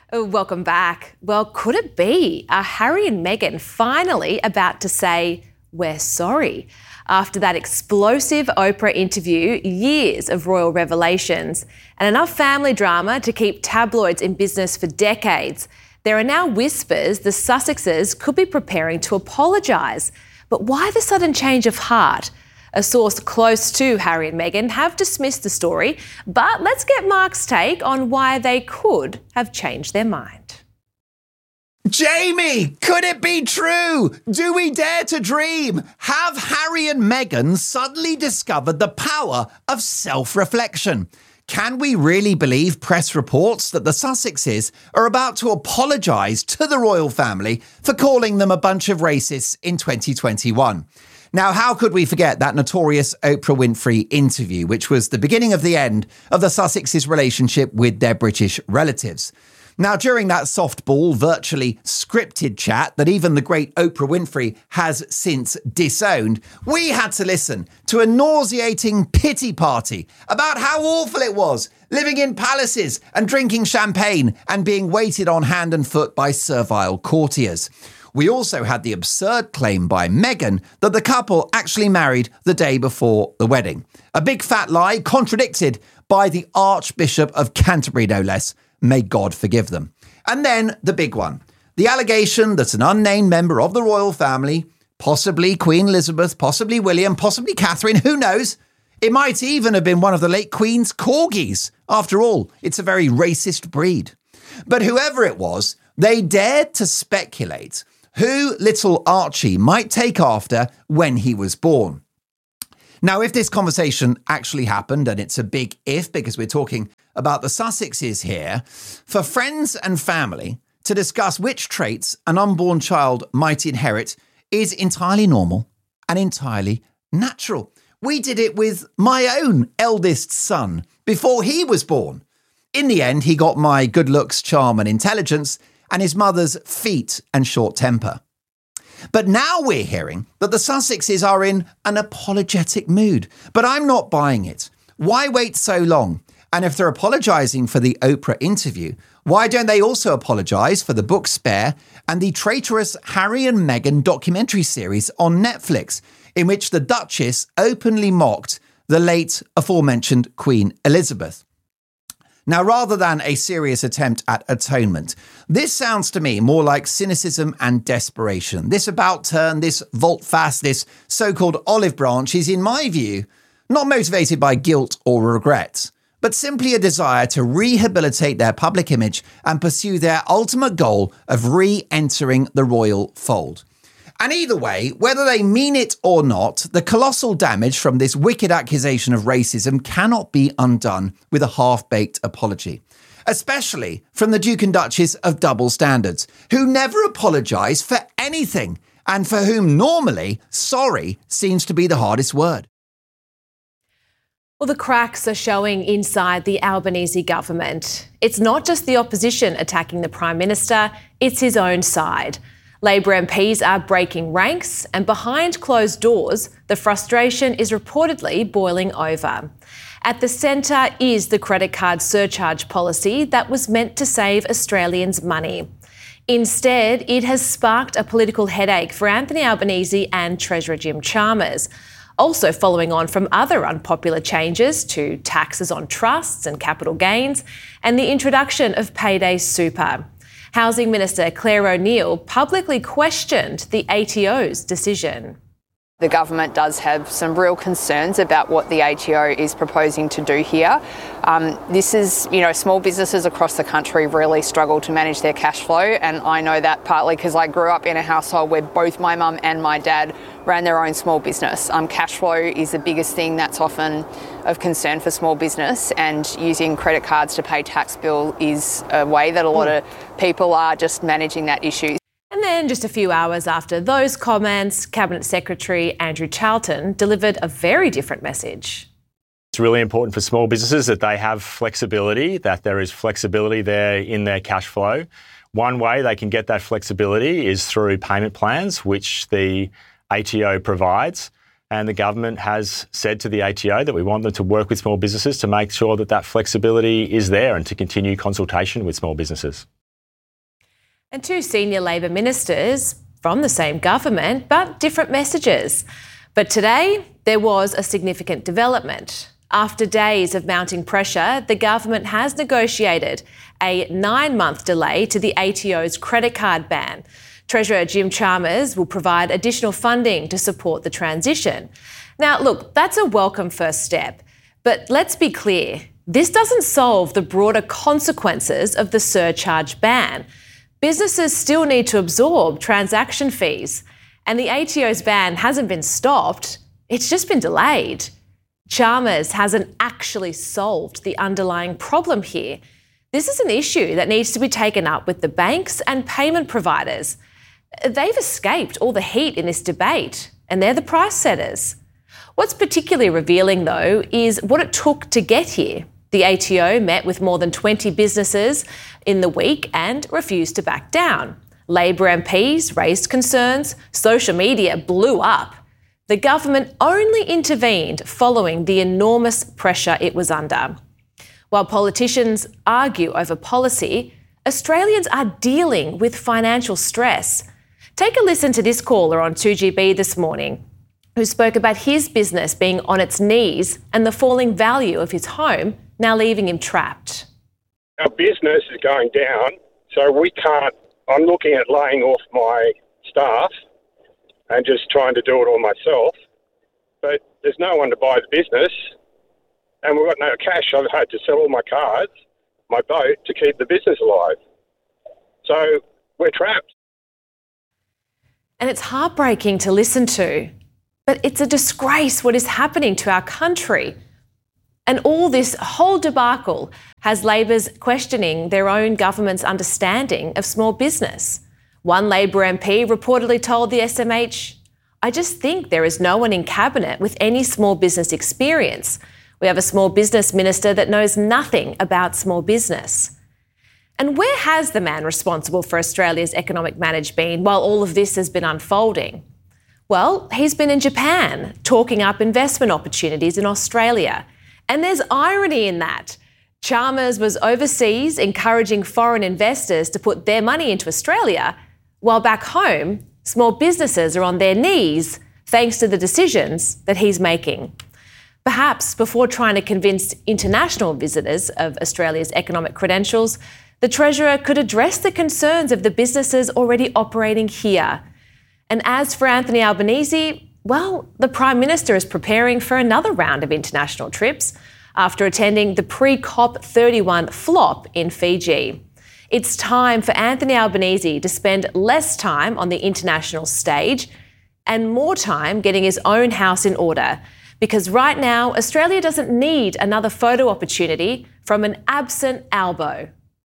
Oh, welcome back. Well, could it be? Are Harry and Meghan finally about to say, "We're sorry"? After that explosive Oprah interview, years of royal revelations, and enough family drama to keep tabloids in business for decades, there are now whispers the Sussexes could be preparing to apologise. But why the sudden change of heart? A source close to Harry and Meghan have dismissed the story, but let's get Mark's take on why they could have changed their mind. Jamie, could it be true? Do we dare to dream? Have Harry and Meghan suddenly discovered the power of self-reflection? Can we really believe press reports that the Sussexes are about to apologise to the royal family for calling them a bunch of racists in 2021? Now, how could we forget that notorious Oprah Winfrey interview, which was the beginning of the end of the Sussexes' relationship with their British relatives? Now, during that softball, virtually scripted chat that even the great Oprah Winfrey has since disowned, we had to listen to a nauseating pity party about how awful it was living in palaces and drinking champagne and being waited on hand and foot by servile courtiers. We also had the absurd claim by Meghan that the couple actually married the day before the wedding. A big fat lie contradicted by the Archbishop of Canterbury, no less. May God forgive them. And then the big one. The allegation that an unnamed member of the royal family, possibly Queen Elizabeth, possibly William, possibly Catherine, who knows? It might even have been one of the late Queen's corgis. After all, it's a very racist breed. But whoever it was, they dared to speculate who little Archie might take after when he was born. Now, if this conversation actually happened, and it's a big if because we're talking about the Sussexes here, for friends and family to discuss which traits an unborn child might inherit is entirely normal and entirely natural. We did it with my own eldest son before he was born. In the end, he got my good looks, charm and intelligence, and his mother's feet and short temper. But now we're hearing that the Sussexes are in an apologetic mood. But I'm not buying it. Why wait so long? And if they're apologising for the Oprah interview, why don't they also apologise for the book Spare and the traitorous Harry and Meghan documentary series on Netflix, in which the Duchess openly mocked the late aforementioned Queen Elizabeth? Now, rather than a serious attempt at atonement, this sounds to me more like cynicism and desperation. This about turn, this volte-face, this so-called olive branch is, in my view, not motivated by guilt or regret, but simply a desire to rehabilitate their public image and pursue their ultimate goal of re-entering the royal fold. And either way, whether they mean it or not, the colossal damage from this wicked accusation of racism cannot be undone with a half-baked apology. Especially from the Duke and Duchess of Double Standards, who never apologise for anything, and for whom normally sorry seems to be the hardest word. Well, the cracks are showing inside the Albanese government. It's not just the opposition attacking the Prime Minister, it's his own side. Labor MPs are breaking ranks, and behind closed doors, the frustration is reportedly boiling over. At the centre is the credit card surcharge policy that was meant to save Australians money. Instead, it has sparked a political headache for Anthony Albanese and Treasurer Jim Chalmers, also following on from other unpopular changes to taxes on trusts and capital gains and the introduction of payday super. Housing Minister Claire O'Neil publicly questioned the ATO's decision. The government does have some real concerns about what the ATO is proposing to do here. This is, small businesses across the country really struggle to manage their cash flow, and I know that partly because I grew up in a household where both my mum and my dad ran their own small business. Cash flow is the biggest thing that's often of concern for small business, and using credit cards to pay tax bill is a way that a lot of people are just managing that issue. And then just a few hours after those comments, Cabinet Secretary Andrew Charlton delivered a very different message. It's really important for small businesses that they have flexibility, that there is flexibility there in their cash flow. One way they can get that flexibility is through payment plans, which the ATO provides. And the government has said to the ATO that we want them to work with small businesses to make sure that that flexibility is there and to continue consultation with small businesses. And two senior Labor ministers from the same government, but different messages. But today, there was a significant development. After days of mounting pressure, the government has negotiated a 9-month delay to the ATO's credit card ban. Treasurer Jim Chalmers will provide additional funding to support the transition. Now, look, that's a welcome first step. But let's be clear, this doesn't solve the broader consequences of the surcharge ban. Businesses still need to absorb transaction fees, and the ATO's ban hasn't been stopped, it's just been delayed. Chalmers hasn't actually solved the underlying problem here. This is an issue that needs to be taken up with the banks and payment providers. They've escaped all the heat in this debate, and they're the price setters. What's particularly revealing, though, is what it took to get here. The ATO met with more than 20 businesses in the week and refused to back down. Labor MPs raised concerns. Social media blew up. The government only intervened following the enormous pressure it was under. While politicians argue over policy, Australians are dealing with financial stress. Take a listen to this caller on 2GB this morning, who spoke about his business being on its knees and the falling value of his home now leaving him trapped. Our business is going down, so we can't. I'm looking at laying off my staff and just trying to do it all myself. But there's no one to buy the business, and we've got no cash. I've had to sell all my cards, my boat, to keep the business alive. So we're trapped. And it's heartbreaking to listen to, but it's a disgrace what is happening to our country. And all this whole debacle has Labor's questioning their own government's understanding of small business. One Labor MP reportedly told the SMH, "I just think there is no one in cabinet with any small business experience. We have a small business minister that knows nothing about small business." And where has the man responsible for Australia's economic management been while all of this has been unfolding? Well, he's been in Japan, talking up investment opportunities in Australia. And there's irony in that. Chalmers was overseas encouraging foreign investors to put their money into Australia, while back home, small businesses are on their knees thanks to the decisions that he's making. Perhaps before trying to convince international visitors of Australia's economic credentials, the Treasurer could address the concerns of the businesses already operating here. And as for Anthony Albanese, well, the Prime Minister is preparing for another round of international trips after attending the pre-COP31 flop in Fiji. It's time for Anthony Albanese to spend less time on the international stage and more time getting his own house in order, because right now, Australia doesn't need another photo opportunity from an absent Albo.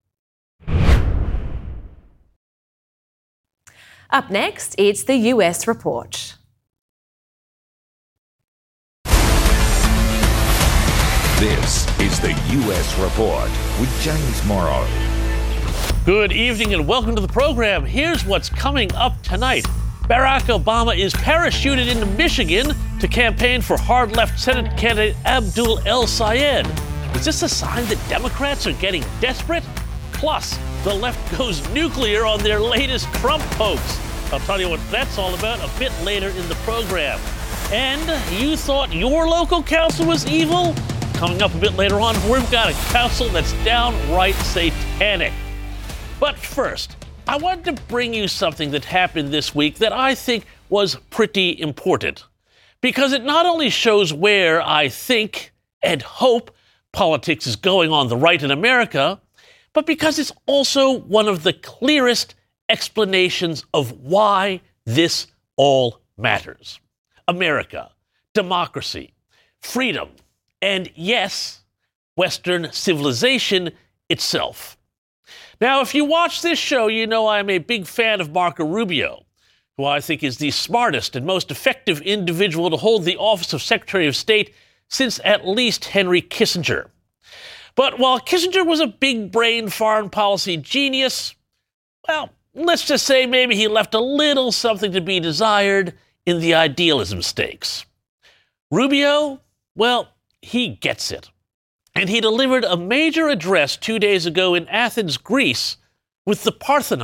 Up next, it's the US report. This is the U.S. Report with James Morrow. Good evening and welcome to the program. Here's what's coming up tonight. Barack Obama is parachuted into Michigan to campaign for hard-left Senate candidate Abdul El-Sayed. Is this a sign that Democrats are getting desperate? Plus, the left goes nuclear on their latest Trump hoax. I'll tell you what that's all about a bit later in the program. And you thought your local council was evil? Coming up a bit later on, we've got a council that's downright satanic. But first, I wanted to bring you something that happened this week that I think was pretty important. Because it not only shows where I think and hope politics is going on the right in America, but because it's also one of the clearest explanations of why this all matters. America, democracy, freedom, and yes, Western civilization itself. Now, if you watch this show, you know I'm a big fan of Marco Rubio, who I think is the smartest and most effective individual to hold the office of Secretary of State since at least Henry Kissinger. But while Kissinger was a big-brained foreign policy genius, well, let's just say maybe he left a little something to be desired in the idealism stakes. Rubio, well, he gets it. And he delivered a major address 2 days ago in Athens, Greece, with the Parthenon,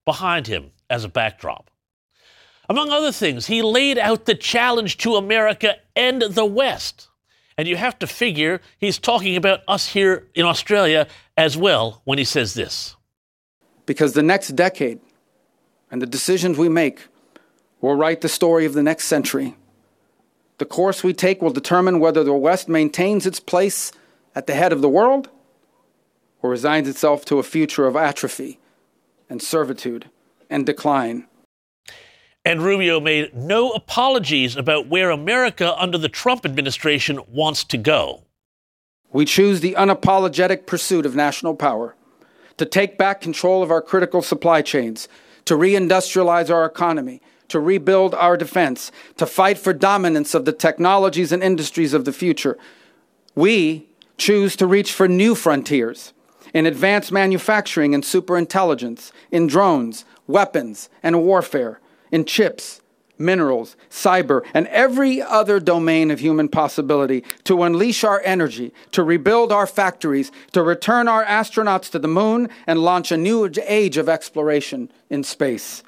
behind him as a backdrop. Among other things, he laid out the challenge to America and the West. And you have to figure he's talking about us here in Australia as well when he says this. Because the next decade and the decisions we make will write the story of the next century. The course we take will determine whether the West maintains its place at the head of the world or resigns itself to a future of atrophy and servitude and decline. And Rubio made no apologies about where America under the Trump administration wants to go. We choose the unapologetic pursuit of national power, to take back control of our critical supply chains, to reindustrialize our economy, to rebuild our defense, to fight for dominance of the technologies and industries of the future. We choose to reach for new frontiers in advanced manufacturing and superintelligence, in drones, weapons, and warfare, in chips, minerals, cyber, and every other domain of human possibility, to unleash our energy, to rebuild our factories, to return our astronauts to the moon, and launch a new age of exploration in space.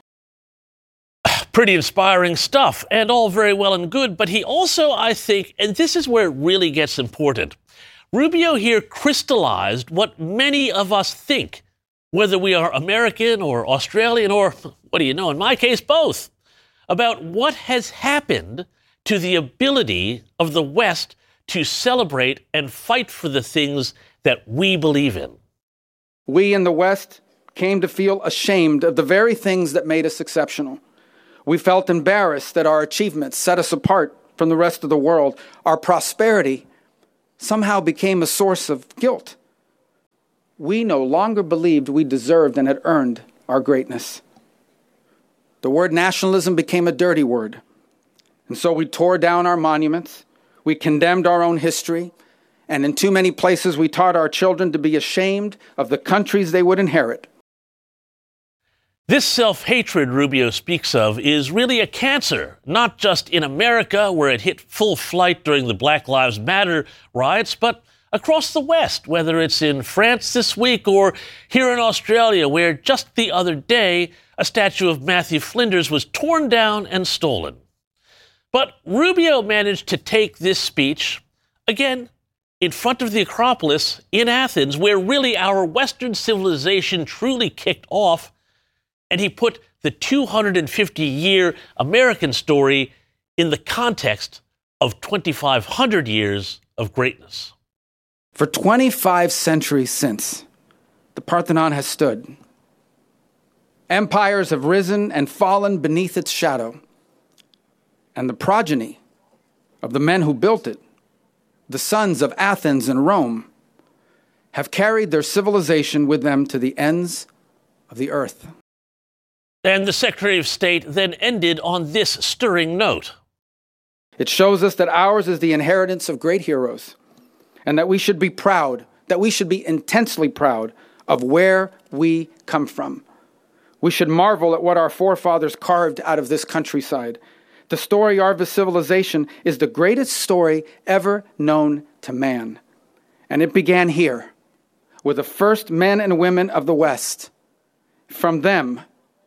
Pretty inspiring stuff, and all very well and good, but he also, I think, and this is where it really gets important, Rubio here crystallized what many of us think, whether we are American or Australian or, what do you know, in my case, both, about what has happened to the ability of the West to celebrate and fight for the things that we believe in. We in the West came to feel ashamed of the very things that made us exceptional. We felt embarrassed that our achievements set us apart from the rest of the world. Our prosperity somehow became a source of guilt. We no longer believed we deserved and had earned our greatness. The word nationalism became a dirty word. And so we tore down our monuments, we condemned our own history, and in too many places we taught our children to be ashamed of the countries they would inherit. This self-hatred Rubio speaks of is really a cancer, not just in America, where it hit full flight during the Black Lives Matter riots, but across the West, whether it's in France this week or here in Australia, where just the other day, a statue of Matthew Flinders was torn down and stolen. But Rubio managed to take this speech, again, in front of the Acropolis in Athens, where really our Western civilization truly kicked off, and he put the 250-year American story in the context of 2,500 years of greatness. For 25 centuries since, the Parthenon has stood. Empires have risen and fallen beneath its shadow. And the progeny of the men who built it, the sons of Athens and Rome, have carried their civilization with them to the ends of the earth. And the Secretary of State then ended on this stirring note. It shows us that ours is the inheritance of great heroes, and that we should be proud, that we should be intensely proud of where we come from. We should marvel at what our forefathers carved out of this countryside. The story of our civilization is the greatest story ever known to man. And it began here, with the first men and women of the West. From them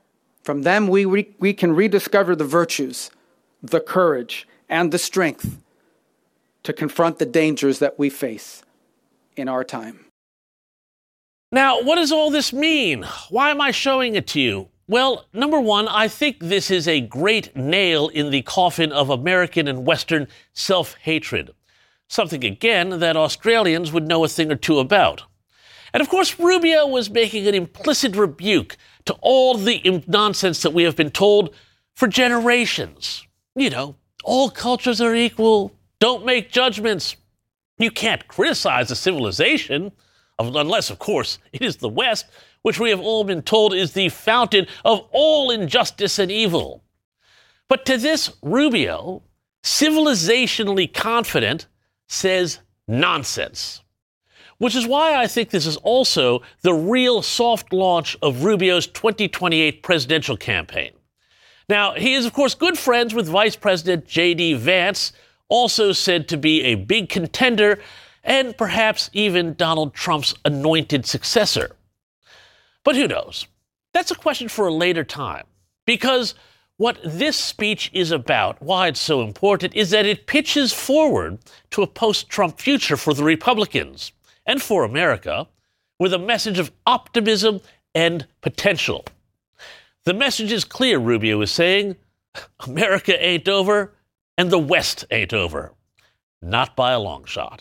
we can rediscover the virtues, the courage, and the strength to confront the dangers that we face in our time. Now, what does all this mean? Why am I showing it to you? Well, number one, I think this is a great nail in the coffin of American and Western self-hatred. Something, again, that Australians would know a thing or two about. And of course, Rubio was making an implicit rebuke to all the nonsense that we have been told for generations. You know, all cultures are equal. Don't make judgments. You can't criticize a civilization, unless, of course, it is the West, which we have all been told is the fountain of all injustice and evil. But to this, Rubio, civilizationally confident, says nonsense. Which is why I think this is also the real soft launch of Rubio's 2028 presidential campaign. Now, he is, of course, good friends with Vice President J.D. Vance, also said to be a big contender, and perhaps even Donald Trump's anointed successor. But who knows? that's a question for a later time, because what this speech is about, why it's so important, is that it pitches forward to a post-Trump future for the Republicans and for America with a message of optimism and potential. The message is clear, Rubio is saying. America ain't over, and the West ain't over. Not by a long shot.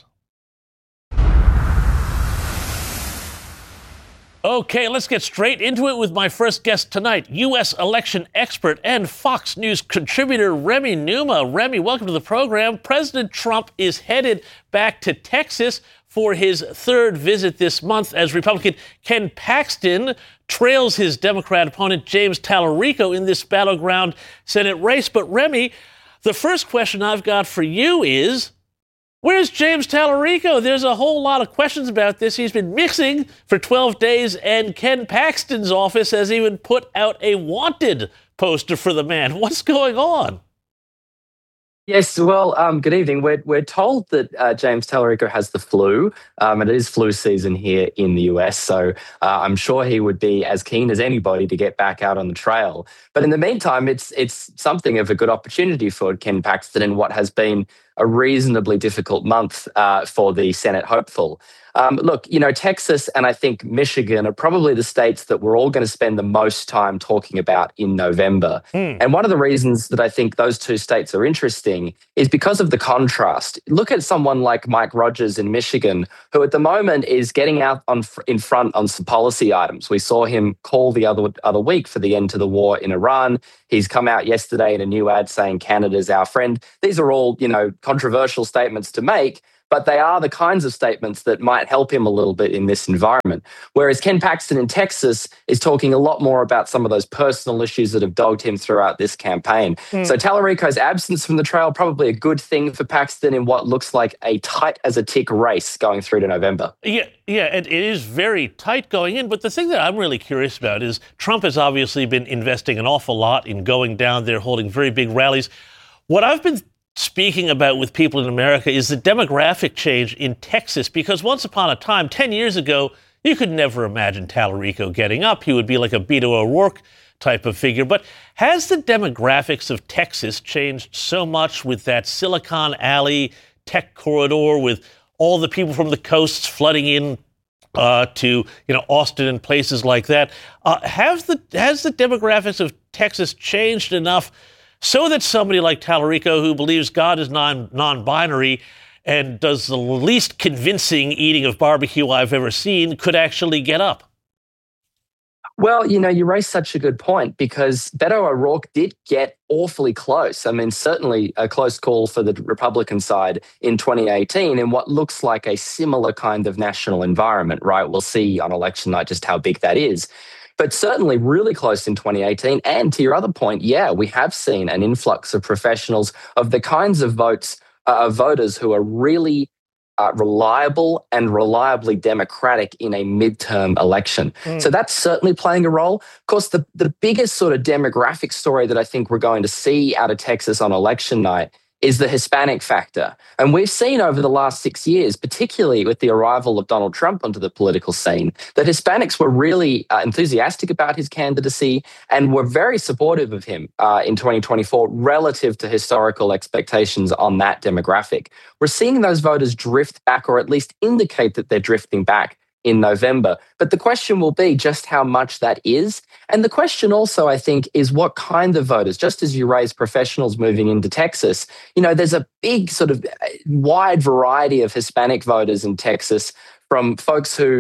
Okay, let's get straight into it with my first guest tonight, U.S. election expert and Fox News contributor Remy Numa. Remy, welcome to the program. President Trump is headed back to Texas for his third visit this month as Republican Ken Paxton trails his Democrat opponent James Tallarico in this battleground Senate race. But Remy, the first question I've got for you is, where's James Tallarico? There's a whole lot of questions about this. He's been mixing for 12 days, and Ken Paxton's office has even put out a wanted poster for the man. What's going on? Yes, well, good evening. We're told that James Tallarico has the flu, and it is flu season here in the US, so I'm sure he would be as keen as anybody to get back out on the trail. But in the meantime, it's something of a good opportunity for Ken Paxton in what has been a reasonably difficult month for the Senate hopeful. Look, Texas and I think Michigan are probably the states that we're all going to spend the most time talking about in November. And one of the reasons that I think those two states are interesting is because of the contrast. Look at someone like Mike Rogers in Michigan, who at the moment is getting out in front on some policy items. We saw him call the other week for the end to the war in Iran. He's come out yesterday in a new ad saying Canada's our friend. These are all, controversial statements to make, but they are the kinds of statements that might help him a little bit in this environment. Whereas Ken Paxton in Texas is talking a lot more about some of those personal issues that have dogged him throughout this campaign. So Tallarico's absence from the trail, probably a good thing for Paxton in what looks like a tight as a tick race going through to November. Yeah, and it is very tight going in. But the thing that I'm really curious about is Trump has obviously been investing an awful lot in going down there, holding very big rallies. What I've been speaking about with people in America is the demographic change in Texas, because once upon a time, 10 years ago, you could never imagine Tallarico getting up. He would be like a Beto O'Rourke type of figure. But has the demographics of Texas changed so much with that Silicon Alley tech corridor, with all the people from the coasts flooding in to Austin and places like that? Has the demographics of Texas changed enough so that somebody like Tallarico, who believes God is non-binary and does the least convincing eating of barbecue I've ever seen, could actually get up? Well, you raise such a good point, because Beto O'Rourke did get awfully close. I mean, certainly a close call for the Republican side in 2018 in what looks like a similar kind of national environment, right? We'll see on election night just how big that is. But certainly really close in 2018. And to your other point, we have seen an influx of professionals, of the kinds of voters who are really reliable and reliably democratic in a midterm election. So that's certainly playing a role. Of course, the biggest sort of demographic story that I think we're going to see out of Texas on election night is the Hispanic factor. And we've seen over the last 6 years, particularly with the arrival of Donald Trump onto the political scene, that Hispanics were really enthusiastic about his candidacy and were very supportive of him in 2024 relative to historical expectations on that demographic. We're seeing those voters drift back, or at least indicate that they're drifting back in November. But the question will be just how much that is. And the question also, I think, is what kind of voters, just as you raise professionals moving into Texas, there's a big sort of wide variety of Hispanic voters in Texas, from folks who,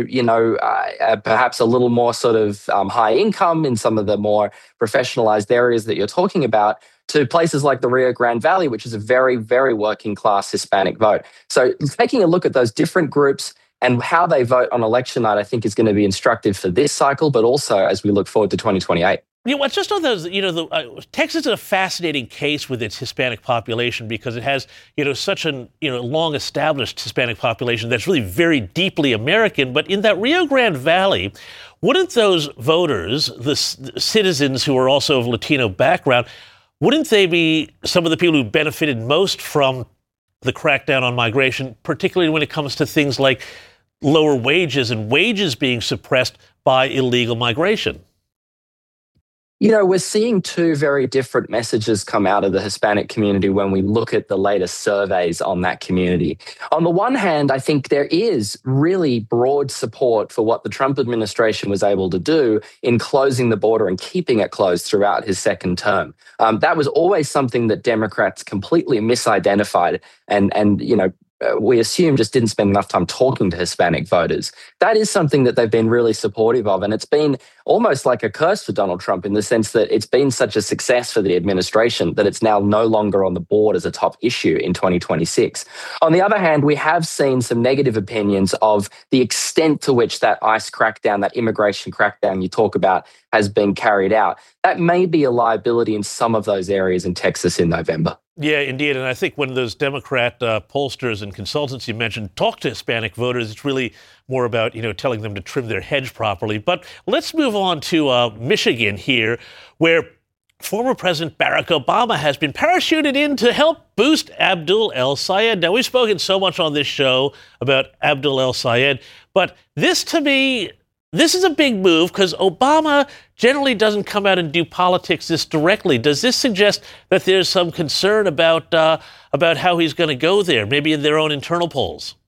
are perhaps a little more sort of high income in some of the more professionalized areas that you're talking about, to places like the Rio Grande Valley, which is a very, very working class Hispanic vote. So taking a look at those different groups and how they vote on election night, I think, is going to be instructive for this cycle, but also as we look forward to 2028. Just on those, Texas is a fascinating case with its Hispanic population, because it has, such a, long-established Hispanic population that's really very deeply American. But in that Rio Grande Valley, wouldn't those voters, the citizens who are also of Latino background, wouldn't they be some of the people who benefited most from the crackdown on migration, particularly when it comes to things like lower wages and wages being suppressed by illegal migration? We're seeing two very different messages come out of the Hispanic community when we look at the latest surveys on that community. On the one hand, I think there is really broad support for what the Trump administration was able to do in closing the border and keeping it closed throughout his second term. That was always something that Democrats completely misidentified and we assume just didn't spend enough time talking to Hispanic voters. That is something that they've been really supportive of. And it's been almost like a curse for Donald Trump in the sense that it's been such a success for the administration that it's now no longer on the board as a top issue in 2026. On the other hand, we have seen some negative opinions of the extent to which that ICE crackdown, that immigration crackdown you talk about, has been carried out. That may be a liability in some of those areas in Texas in November. Yeah, indeed. And I think when those Democrat pollsters and consultants you mentioned talk to Hispanic voters, it's really more about, telling them to trim their hedge properly. But let's move on to Michigan here, where former President Barack Obama has been parachuted in to help boost Abdul El-Sayed. Now, we've spoken so much on this show about Abdul El-Sayed, but this, to me, this is a big move because Obama generally doesn't come out and do politics this directly. Does this suggest that there's some concern about how he's going to go there, maybe in their own internal polls?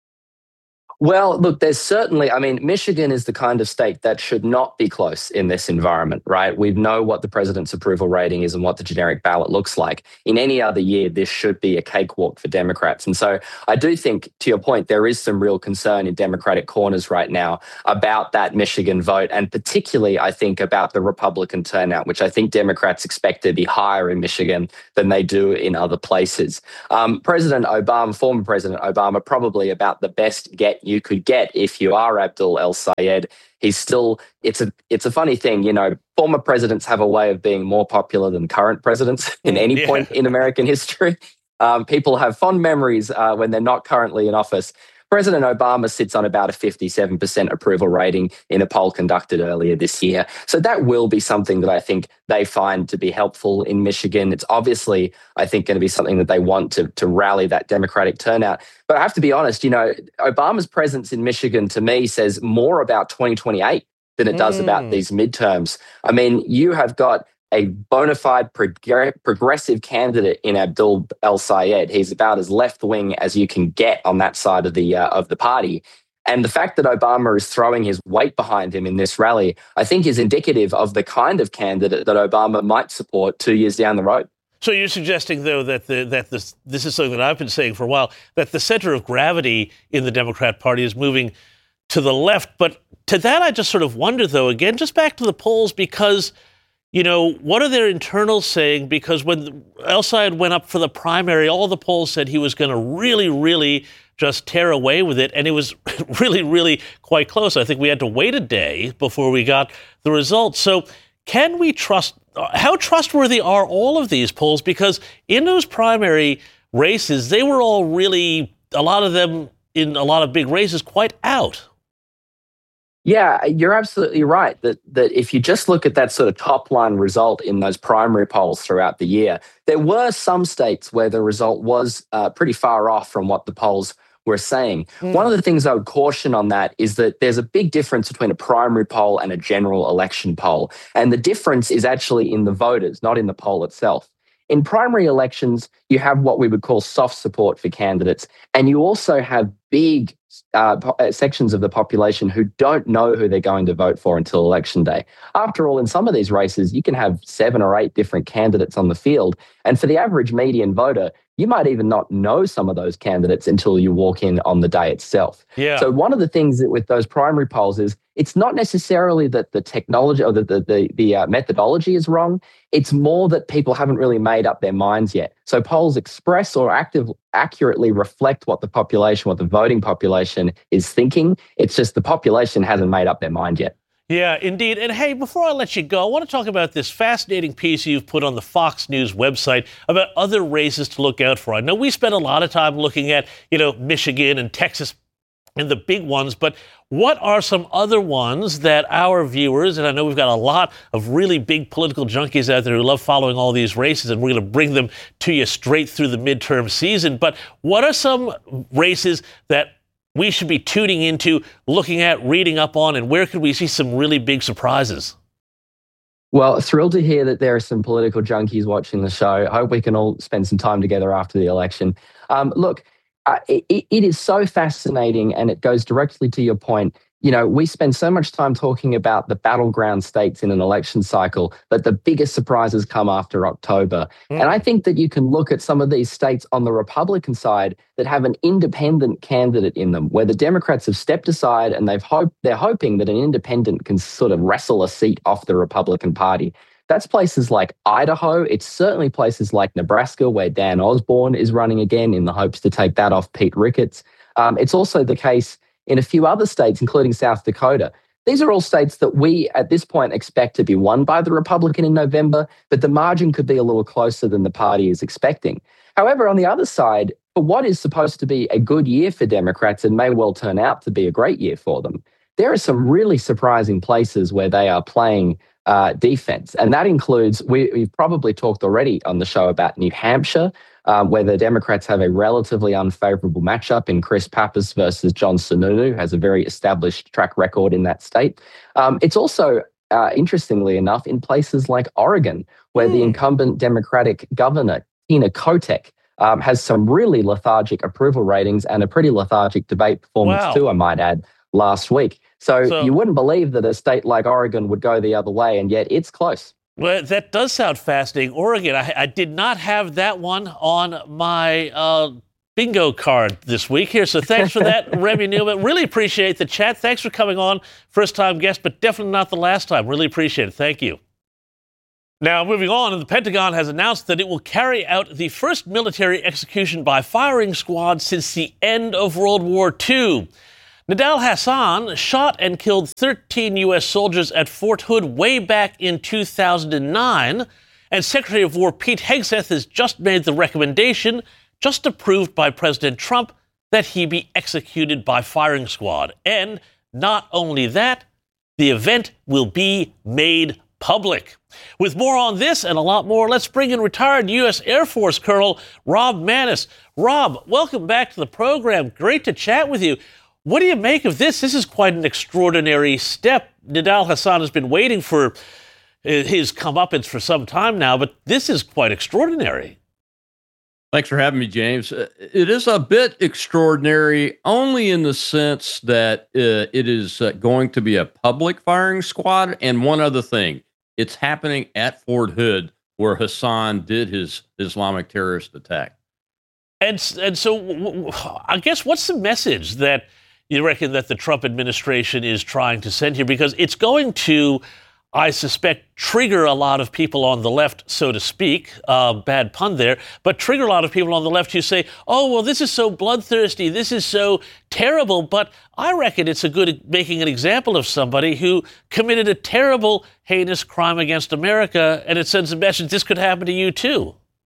Well, look, there's certainly, Michigan is the kind of state that should not be close in this environment, right? We know what the president's approval rating is and what the generic ballot looks like. In any other year, this should be a cakewalk for Democrats. And so I do think, to your point, there is some real concern in Democratic corners right now about that Michigan vote, and particularly, I think, about the Republican turnout, which I think Democrats expect to be higher in Michigan than they do in other places. Former President Obama, probably about the best get you could get if you are Abdul El-Sayed. He's still, it's a funny thing, former presidents have a way of being more popular than current presidents in any point in American history. People have fond memories when they're not currently in office. President Obama sits on about a 57% approval rating in a poll conducted earlier this year. So that will be something that I think they find to be helpful in Michigan. It's obviously, I think, going to be something that they want to rally that Democratic turnout. But I have to be honest, Obama's presence in Michigan to me says more about 2028 than it does about these midterms. You have got a bona fide progressive candidate in Abdul El-Sayed. He's about as left-wing as you can get on that side of the party. And the fact that Obama is throwing his weight behind him in this rally, I think is indicative of the kind of candidate that Obama might support 2 years down the road. So you're suggesting, though, that this is something that I've been saying for a while, that the center of gravity in the Democrat Party is moving to the left. But to that, I just sort of wonder, though, again, just back to the polls, because what are their internals saying? Because when El-Sayed went up for the primary, all the polls said he was going to really, really just tear away with it. And it was really, really quite close. I think we had to wait a day before we got the results. So can we trust, how trustworthy are all of these polls? Because in those primary races, they were all really, a lot of them in a lot of big races, quite out. Yeah, you're absolutely right that if you just look at that sort of top line result in those primary polls throughout the year, there were some states where the result was pretty far off from what the polls were saying. One of the things I would caution on that is that there's a big difference between a primary poll and a general election poll. And the difference is actually in the voters, not in the poll itself. In primary elections, you have what we would call soft support for candidates, and you also have big sections of the population who don't know who they're going to vote for until election day. After all, in some of these races, you can have 7 or 8 different candidates on the field, and for the average median voter, you might even not know some of those candidates until you walk in on the day itself. Yeah. So one of the things that with those primary polls is it's not necessarily that the technology or the methodology is wrong. It's more that people haven't really made up their minds yet. So polls express or accurately reflect what the population, what the voting population is thinking. It's just the population hasn't made up their mind yet. Yeah, indeed. And hey, before I let you go, I want to talk about this fascinating piece you've put on the Fox News website about other races to look out for. I know we spent a lot of time looking at, Michigan and Texas and the big ones, but what are some other ones that our viewers, and I know we've got a lot of really big political junkies out there who love following all these races, and we're going to bring them to you straight through the midterm season, but what are some races that we should be tuning into, looking at, reading up on, and where could we see some really big surprises? Well, thrilled to hear that there are some political junkies watching the show. I hope we can all spend some time together after the election. Look, it is so fascinating, and it goes directly to your point. You know, we spend so much time talking about the battleground states in an election cycle, but the biggest surprises come after October. And I think that you can look at some of these states on the Republican side that have an independent candidate in them, where the Democrats have stepped aside and they're hoping that an independent can sort of wrestle a seat off the Republican Party. That's places like Idaho. It's certainly places like Nebraska, where Dan Osborne is running again in the hopes to take that off Pete Ricketts. It's also the case in a few other states, including South Dakota. These are all states that we, at this point, expect to be won by the Republican in November, but the margin could be a little closer than the party is expecting. However, on the other side, for what is supposed to be a good year for Democrats and may well turn out to be a great year for them, there are some really surprising places where they are playing defense. And that includes, we've probably talked already on the show about New Hampshire, where the Democrats have a relatively unfavorable matchup in Chris Pappas versus John Sununu, who has a very established track record in that state. It's also, interestingly enough, in places like Oregon, where the incumbent Democratic governor, Tina Kotek, has some really lethargic approval ratings and a pretty lethargic debate performance too, I might add, last week. So you wouldn't believe that a state like Oregon would go the other way, and yet it's close. Well, that does sound fascinating. Oregon, I did not have that one on my bingo card this week here, so thanks for that, Remy Newman. Really appreciate the chat. Thanks for coming on. First-time guest, but definitely not the last time. Really appreciate it. Thank you. Now, moving on, the Pentagon has announced that it will carry out the first military execution by firing squad since the end of World War II. Nidal Hasan shot and killed 13 U.S. soldiers at Fort Hood way back in 2009, and Secretary of War Pete Hegseth has just made the recommendation, just approved by President Trump, that he be executed by firing squad. And not only that, the event will be made public. With more on this and a lot more, let's bring in retired U.S. Air Force Colonel Rob Maness. Rob, welcome back to the program. Great to chat with you. What do you make of this? This is quite an extraordinary step. Nidal Hasan has been waiting for his comeuppance for some time now, but this is quite extraordinary. Thanks for having me, James. It is a bit extraordinary only in the sense that it is going to be a public firing squad. And one other thing, it's happening at Fort Hood, where Hasan did his Islamic terrorist attack. And so I guess what's the message that you reckon that the Trump administration is trying to send here? Because it's going to, I suspect, trigger a lot of people on the left, so to speak, bad pun there, but trigger a lot of people on the left who say, oh, well, this is so bloodthirsty, this is so terrible, but I reckon it's a good making an example of somebody who committed a terrible, heinous crime against America, and it sends a message, this could happen to you too.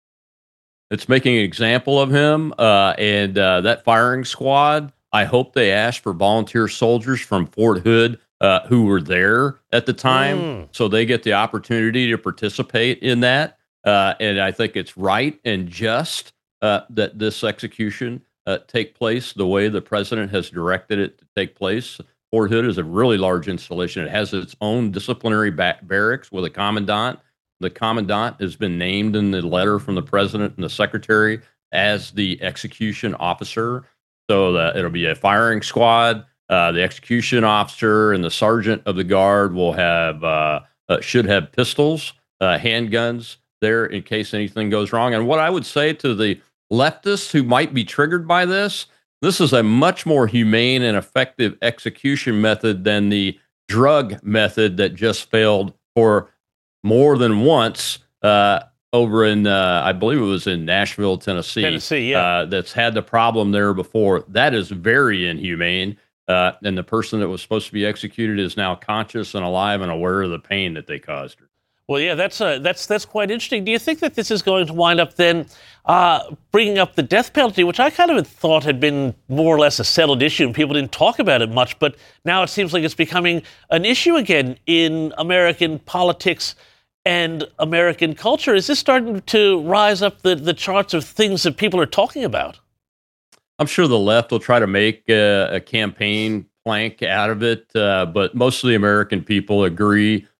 It's making an example of him, and that firing squad, I hope they asked for volunteer soldiers from Fort Hood who were there at the time, so they get the opportunity to participate in that. And I think it's right and just that this execution take place the way the president has directed it to take place. Fort Hood is a really large installation. It has its own disciplinary barracks with a commandant. The commandant has been named in the letter from the president and the secretary as the execution officer. So it'll be a firing squad. The execution officer and the sergeant of the guard will have should have pistols, handguns there in case anything goes wrong. And what I would say to the leftists who might be triggered by this is a much more humane and effective execution method than the drug method that just failed for more than once over in, I believe it was in Nashville, Tennessee, that's had the problem there before. That is very inhumane. And the person that was supposed to be executed is now conscious and alive and aware of the pain that they caused her. Well, yeah, that's quite interesting. Do you think that this is going to wind up then bringing up the death penalty, which I kind of thought had been more or less a settled issue and people didn't talk about it much, but now it seems like it's becoming an issue again in American politics and American culture? Is this starting to rise up the charts of things that people are talking about? I'm sure the left will try to make a campaign plank out of it, but most of the American people agree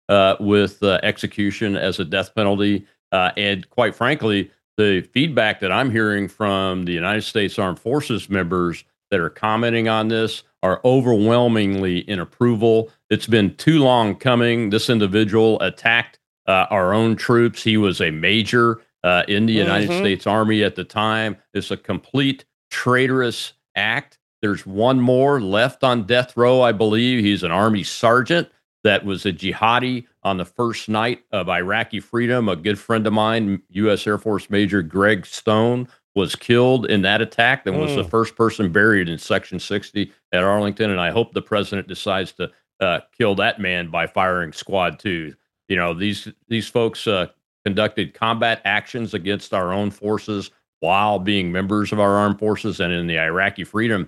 with execution as a death penalty. And quite frankly, the feedback that I'm hearing from the United States Armed Forces members that are commenting on this are overwhelmingly in approval. It's been too long coming. This individual attacked our own troops. He was a major in the United States Army at the time. It's a complete traitorous act. There's one more left on death row, I believe. He's an Army sergeant that was a jihadi on the first night of Iraqi freedom. A good friend of mine, U.S. Air Force Major Greg Stone, was killed in that attack and was the first person buried in Section 60 at Arlington. And I hope the president decides to kill that man by firing Squad 2. You know, these folks conducted combat actions against our own forces while being members of our armed forces. And in the Iraqi freedom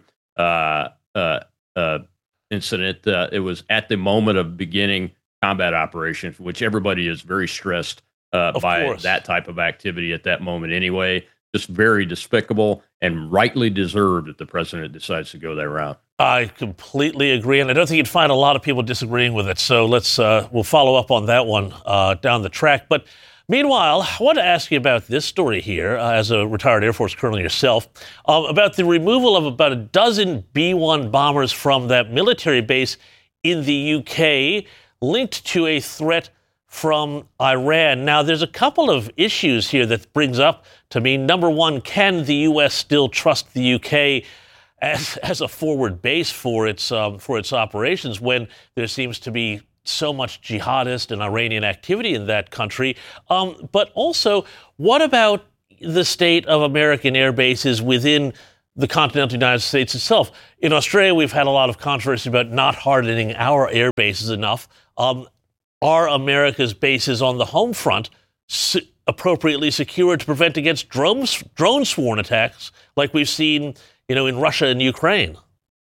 incident, it was at the moment of beginning combat operations, which everybody is very stressed by that type of activity at that moment anyway. Just very despicable and rightly deserved that the president decides to go that route. I completely agree, and I don't think you'd find a lot of people disagreeing with it. So we'll follow up on that one down the track. But meanwhile, I want to ask you about this story here, as a retired Air Force colonel yourself, about the removal of about a dozen B-1 bombers from that military base in the UK, linked to a threat from Iran. Now, there's a couple of issues here that brings up to me. Number one, can the U.S. still trust the UK as a forward base for its operations when there seems to be so much jihadist and Iranian activity in that country? But also, what about the state of American air bases within the continental United States itself? In Australia, we've had a lot of controversy about not hardening our air bases enough. Are America's bases on the home front appropriately secured to prevent against drone-sworn attacks like we've seen, in Russia and Ukraine?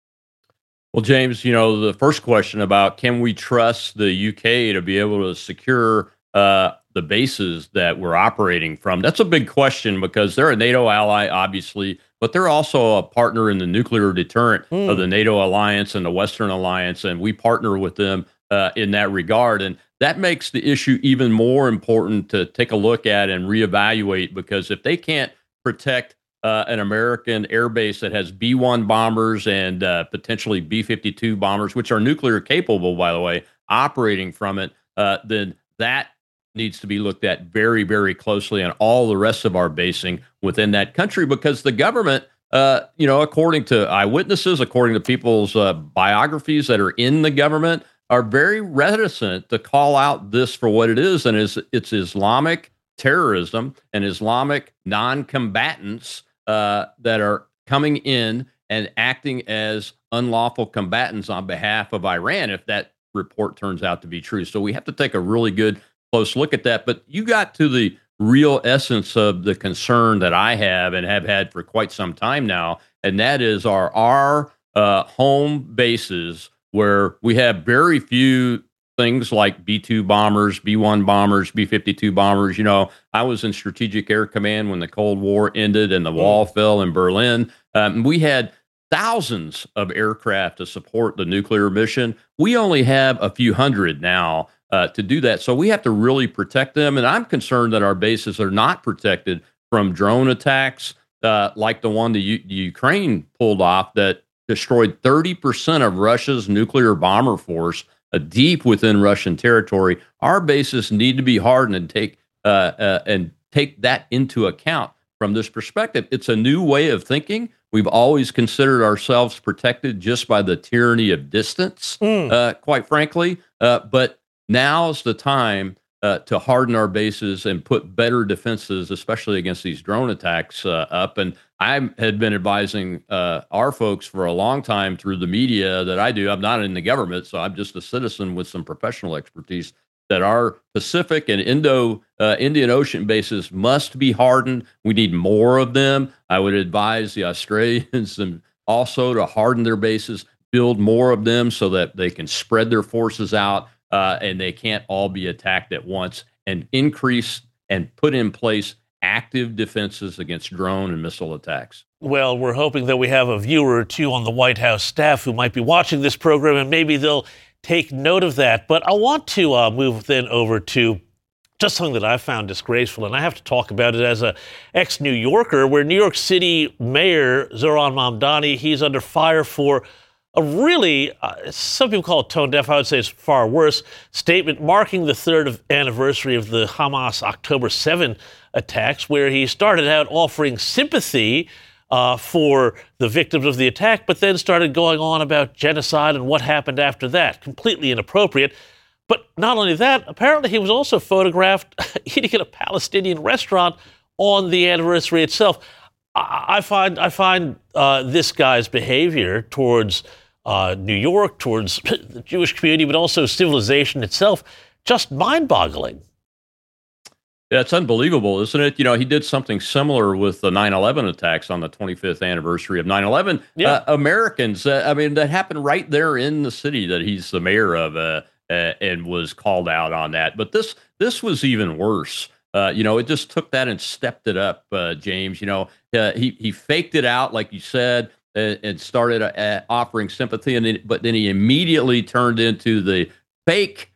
Well, James, the first question about can we trust the UK to be able to secure the bases that we're operating from, that's a big question because they're a NATO ally, obviously, but they're also a partner in the nuclear deterrent of the NATO alliance and the Western alliance, and we partner with them in that regard. And that makes the issue even more important to take a look at and reevaluate, because if they can't protect an American air base that has B-1 bombers and potentially B-52 bombers, which are nuclear capable, by the way, operating from it, then that needs to be looked at very, very closely on all the rest of our basing within that country, because the government, according to eyewitnesses, according to people's biographies that are in the government, are very reticent to call out this for what it is, and it's Islamic terrorism and Islamic non-combatants that are coming in and acting as unlawful combatants on behalf of Iran, if that report turns out to be true. So we have to take a really good, close look at that. But you got to the real essence of the concern that I have and have had for quite some time now, and that is our home bases, where we have very few things like B-2 bombers, B-1 bombers, B-52 bombers. I was in Strategic Air Command when the Cold War ended and the wall fell in Berlin. We had thousands of aircraft to support the nuclear mission. We only have a few hundred now to do that. So we have to really protect them. And I'm concerned that our bases are not protected from drone attacks like the one the Ukraine pulled off that destroyed 30% of Russia's nuclear bomber force deep within Russian territory. Our bases need to be hardened and take that into account from this perspective. It's a new way of thinking. We've always considered ourselves protected just by the tyranny of distance, quite frankly. But now's the time to harden our bases and put better defenses, especially against these drone attacks, up. And I had been advising our folks for a long time through the media that I do. I'm not in the government, so I'm just a citizen with some professional expertise, that our Pacific and Indian Ocean bases must be hardened. We need more of them. I would advise the Australians and also to harden their bases, build more of them so that they can spread their forces out and they can't all be attacked at once, and increase and put in place active defenses against drone and missile attacks. Well, we're hoping that we have a viewer or two on the White House staff who might be watching this program, and maybe they'll take note of that. But I want to move then over to just something that I found disgraceful, and I have to talk about it as a ex-New Yorker, where New York City Mayor Zohran Mamdani, he's under fire for a really, some people call it tone deaf, I would say it's far worse, statement marking the third anniversary of the Hamas October 7 attacks, where he started out offering sympathy for the victims of the attack, but then started going on about genocide and what happened after that. Completely inappropriate. But not only that, apparently he was also photographed eating at a Palestinian restaurant on the anniversary itself. I find this guy's behavior towards New York, towards the Jewish community, but also civilization itself, just mind-boggling. Yeah, it's unbelievable, isn't it? You know, he did something similar with the 9/11 attacks on the 25th anniversary of 9/11. Yeah. Americans, that happened right there in the city that he's the mayor of, and was called out on that. But this was even worse. It just took that and stepped it up, James. He faked it out, like you said, and started offering sympathy, but then he immediately turned into the fake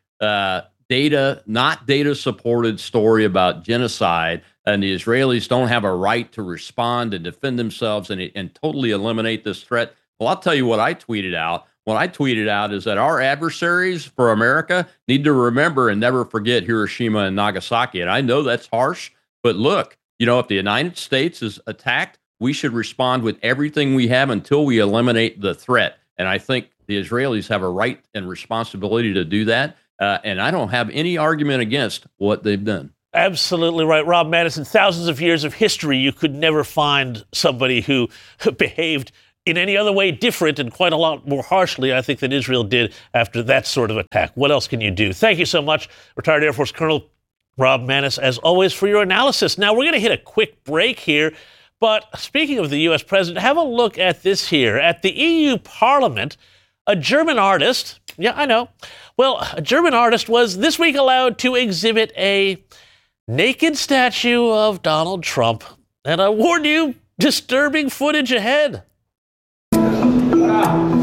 not data-supported story about genocide, and the Israelis don't have a right to respond and defend themselves and totally eliminate this threat. Well, I'll tell you what I tweeted out. What I tweeted out is that our adversaries for America need to remember and never forget Hiroshima and Nagasaki. And I know that's harsh, but look, if the United States is attacked, we should respond with everything we have until we eliminate the threat. And I think the Israelis have a right and responsibility to do that. And I don't have any argument against what they've done. Absolutely right. Rob Madison, thousands of years of history, you could never find somebody who behaved in any other way different and quite a lot more harshly, I think, than Israel did after that sort of attack. What else can you do? Thank you so much, retired Air Force Colonel Rob Maness, as always, for your analysis. Now, we're going to hit a quick break here, but speaking of the U.S. president, have a look at this here. At the EU Parliament, a German artist, a German artist was this week allowed to exhibit a naked statue of Donald Trump. And I warn you, disturbing footage ahead.